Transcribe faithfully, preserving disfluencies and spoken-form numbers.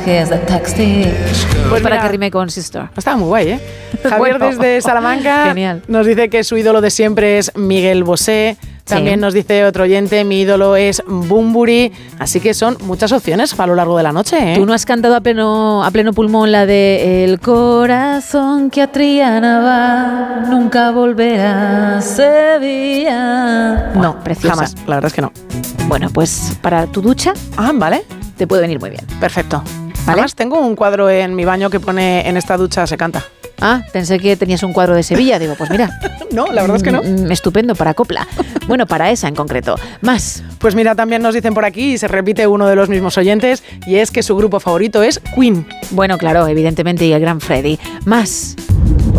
mensajes de texting. Pues para mira, que rime con Sister. Estaba muy guay, ¿eh? Javier Bueno. desde Salamanca Genial. nos dice que su ídolo de siempre es Miguel Bosé. También Sí. nos dice otro oyente, mi ídolo es Bunbury. Así que son muchas opciones a lo largo de la noche, ¿eh? ¿Tú no has cantado a pleno, a pleno pulmón la de El corazón que a Triana va, nunca volverá a Sevilla? No, preciosa. Jamás, la verdad es que no. Bueno, pues para tu ducha Ah, vale, te puede venir muy bien. perfecto. ¿Vale? Además, tengo un cuadro en mi baño que pone en esta ducha se canta. Ah, pensé que tenías un cuadro de Sevilla. Digo, pues mira. No, la verdad es que no. Mm, estupendo, para copla. Bueno, para esa en concreto. Más. Pues mira, también nos dicen por aquí, y se repite uno de los mismos oyentes, y es que su grupo favorito es Queen. Bueno, claro, evidentemente, y el gran Freddy. Más.